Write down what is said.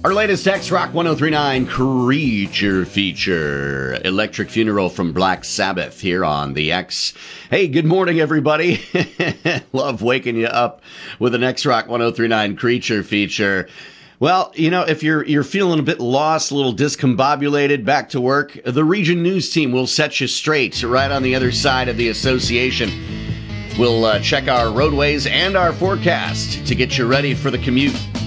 Our latest X Rock 1039 Creature feature, Electric Funeral from Black Sabbath here on the X. Hey, good morning, everybody. Love waking you up with an X Rock 1039 Creature feature. Well, you know, if you're feeling a bit lost, a little discombobulated, back to work, the Region News team will set you straight right on the other side of the association. We'll check our roadways and our forecast to get you ready for the commute.